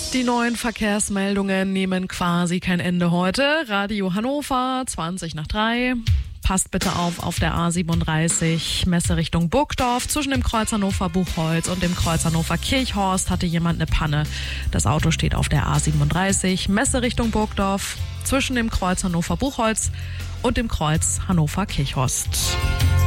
Die neuen Verkehrsmeldungen nehmen quasi kein Ende heute. Radio Hannover, 3:20. Passt bitte auf der A37 Messe Richtung Burgdorf. Zwischen dem Kreuz Hannover-Buchholz und dem Kreuz Hannover-Kirchhorst hatte jemand eine Panne. Das Auto steht auf der A37 Messe Richtung Burgdorf. Zwischen dem Kreuz Hannover-Buchholz und dem Kreuz Hannover-Kirchhorst.